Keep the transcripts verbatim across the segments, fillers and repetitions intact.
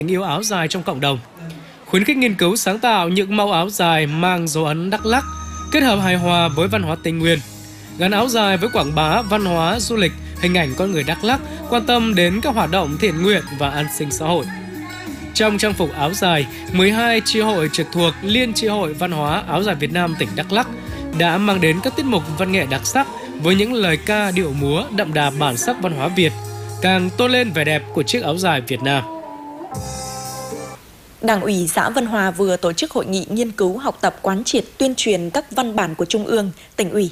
yêu áo dài trong cộng đồng, khuyến khích nghiên cứu sáng tạo những mẫu áo dài mang dấu ấn Đắk Lắk, kết hợp hài hòa với văn hóa Tây Nguyên, gắn áo dài với quảng bá văn hóa, du lịch, hình ảnh con người Đắk Lắk, quan tâm đến các hoạt động thiện nguyện và an sinh xã hội. Trong trang phục áo dài, mười hai chi hội trực thuộc Liên chi hội Văn hóa Áo dài Việt Nam tỉnh Đắk Lắk đã mang đến các tiết mục văn nghệ đặc sắc với những lời ca điệu múa đậm đà bản sắc văn hóa Việt, càng tôn lên vẻ đẹp của chiếc áo dài Việt Nam. Đảng ủy xã Vân Hòa vừa tổ chức hội nghị nghiên cứu, học tập, quán triệt, tuyên truyền các văn bản của Trung ương, tỉnh ủy.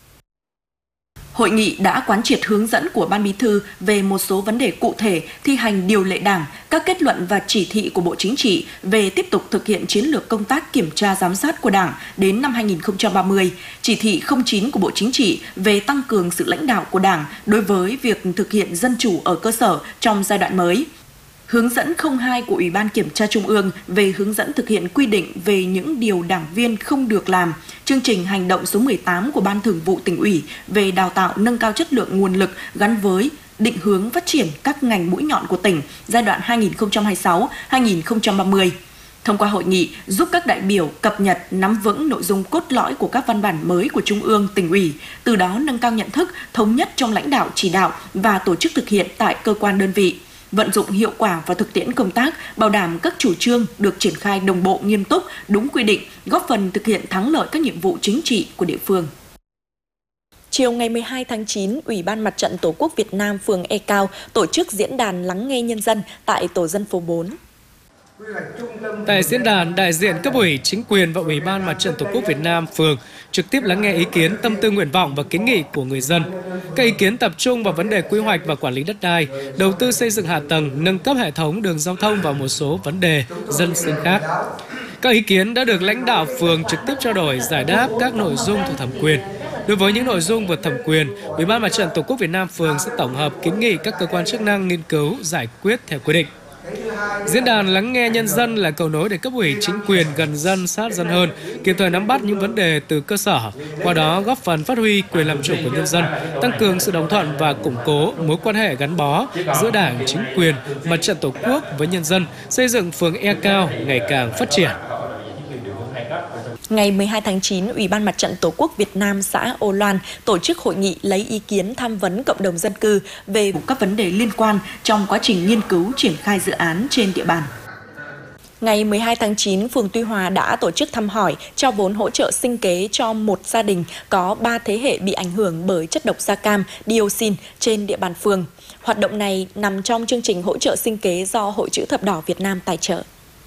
Hội nghị đã quán triệt hướng dẫn của Ban Bí thư về một số vấn đề cụ thể thi hành điều lệ Đảng, các kết luận và chỉ thị của Bộ Chính trị về tiếp tục thực hiện chiến lược công tác kiểm tra giám sát của Đảng đến năm hai nghìn không trăm ba mươi, chỉ thị không chín của Bộ Chính trị về tăng cường sự lãnh đạo của Đảng đối với việc thực hiện dân chủ ở cơ sở trong giai đoạn mới. Hướng dẫn không hai của Ủy ban Kiểm tra Trung ương về hướng dẫn thực hiện quy định về những điều đảng viên không được làm, chương trình hành động số mười tám của Ban Thường vụ Tỉnh ủy về đào tạo nâng cao chất lượng nguồn lực gắn với định hướng phát triển các ngành mũi nhọn của tỉnh giai đoạn hai nghìn không trăm hai mươi sáu đến hai nghìn không trăm ba mươi. Thông qua hội nghị giúp các đại biểu cập nhật, nắm vững nội dung cốt lõi của các văn bản mới của Trung ương, Tỉnh ủy, từ đó nâng cao nhận thức, thống nhất trong lãnh đạo chỉ đạo và tổ chức thực hiện tại cơ quan đơn vị. Vận dụng hiệu quả vào thực tiễn công tác, bảo đảm các chủ trương được triển khai đồng bộ, nghiêm túc, đúng quy định, góp phần thực hiện thắng lợi các nhiệm vụ chính trị của địa phương. Chiều ngày mười hai tháng chín, Ủy ban Mặt trận Tổ quốc Việt Nam phường E Cao tổ chức diễn đàn lắng nghe nhân dân tại tổ dân phố bốn. Tại diễn đàn, đại diện cấp ủy, chính quyền và Ủy ban Mặt trận Tổ quốc Việt Nam phường trực tiếp lắng nghe ý kiến, tâm tư, nguyện vọng và kiến nghị của người dân. Các ý kiến tập trung vào vấn đề quy hoạch và quản lý đất đai, đầu tư xây dựng hạ tầng, nâng cấp hệ thống đường giao thông và một số vấn đề dân sinh khác. Các ý kiến đã được lãnh đạo phường trực tiếp trao đổi, giải đáp các nội dung thuộc thẩm quyền. Đối với những nội dung vượt thẩm quyền, Ủy ban Mặt trận Tổ quốc Việt Nam phường sẽ tổng hợp kiến nghị các cơ quan chức năng nghiên cứu, giải quyết theo quy định. Diễn đàn lắng nghe nhân dân là cầu nối để cấp ủy chính quyền gần dân, sát dân hơn, kịp thời nắm bắt những vấn đề từ cơ sở, qua đó góp phần phát huy quyền làm chủ của nhân dân, tăng cường sự đồng thuận và củng cố mối quan hệ gắn bó giữa Đảng, chính quyền, Mặt trận Tổ quốc với nhân dân, xây dựng phường E Cao ngày càng phát triển. Ngày mười hai tháng chín, Ủy ban Mặt trận Tổ quốc Việt Nam xã Âu Loan tổ chức hội nghị lấy ý kiến tham vấn cộng đồng dân cư về các vấn đề liên quan trong quá trình nghiên cứu triển khai dự án trên địa bàn. Ngày mười hai tháng chín, phường Tuy Hòa đã tổ chức thăm hỏi, trao vốn hỗ trợ sinh kế cho một gia đình có ba thế hệ bị ảnh hưởng bởi chất độc da cam, dioxin trên địa bàn phường. Hoạt động này nằm trong chương trình hỗ trợ sinh kế do Hội Chữ Thập Đỏ Việt Nam tài trợ.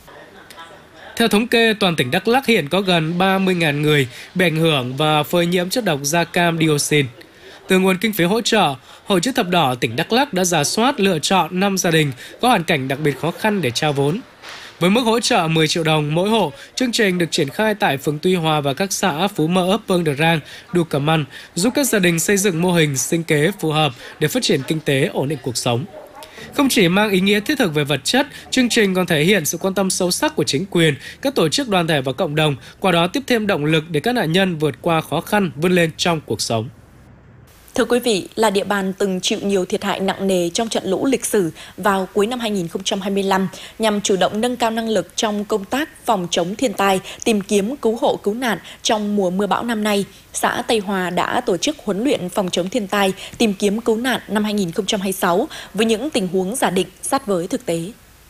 Theo thống kê, toàn tỉnh Đắk Lắk hiện có gần ba mươi nghìn người bị ảnh hưởng và phơi nhiễm chất độc da cam dioxin. Từ nguồn kinh phí hỗ trợ, Hội Chữ Thập Đỏ tỉnh Đắk Lắk đã rà soát lựa chọn năm gia đình có hoàn cảnh đặc biệt khó khăn để trao vốn. Với mức hỗ trợ mười triệu đồng mỗi hộ, chương trình được triển khai tại phường Tuy Hòa và các xã Phú Mỡ, Pâng Đờ Rang, Đu Cà Măn, giúp các gia đình xây dựng mô hình sinh kế phù hợp để phát triển kinh tế, ổn định cuộc sống. Không chỉ mang ý nghĩa thiết thực về vật chất, chương trình còn thể hiện sự quan tâm sâu sắc của chính quyền, các tổ chức đoàn thể và cộng đồng, qua đó tiếp thêm động lực để các nạn nhân vượt qua khó khăn, vươn lên trong cuộc sống. Thưa quý vị, là địa bàn từng chịu nhiều thiệt hại nặng nề trong trận lũ lịch sử vào cuối năm hai nghìn không trăm hai mươi lăm, nhằm chủ động nâng cao năng lực trong công tác phòng chống thiên tai, tìm kiếm cứu hộ cứu nạn trong mùa mưa bão năm nay, xã Tây Hòa đã tổ chức huấn luyện phòng chống thiên tai, tìm kiếm cứu nạn năm hai nghìn không trăm hai mươi sáu với những tình huống giả định sát với thực tế.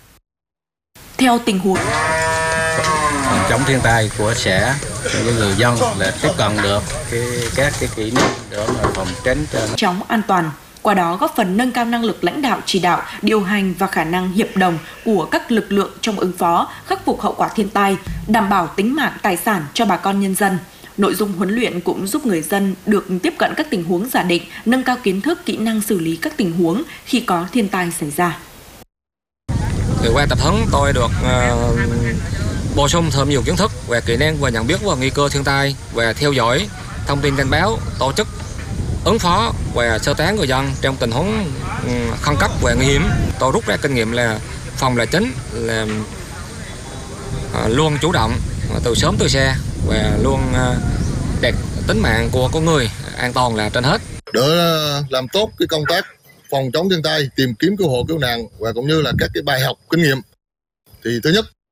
Theo tình huống phòng chống thiên tai của xã với người dân là tiếp cận được cái, các cái kỹ năng để mà phòng tránh cho chóng an toàn, qua đó góp phần nâng cao năng lực lãnh đạo chỉ đạo, điều hành và khả năng hiệp đồng của các lực lượng trong ứng phó, khắc phục hậu quả thiên tai, đảm bảo tính mạng tài sản cho bà con nhân dân. Nội dung huấn luyện cũng giúp người dân được tiếp cận các tình huống giả định, nâng cao kiến thức, kỹ năng xử lý các tình huống khi có thiên tai xảy ra. Thì qua tập huấn tôi được uh, bổ sung thêm nhiều kiến thức về kỹ năng và nhận biết và nguy cơ thiên tai, và theo dõi thông tin cảnh báo, tổ chức ứng phó và sơ tán người dân trong tình huống um, khẩn cấp và nguy hiểm. Tôi rút ra kinh nghiệm là phòng là chính, là uh, luôn chủ động từ sớm từ xa và luôn uh, đặt tính mạng của con người an toàn là trên hết. Để làm tốt cái công tác phòng chống thiên tai, tìm kiếm cứu hộ cứu nạn và cũng như là các cái bài học kinh nghiệm thì thứ nhất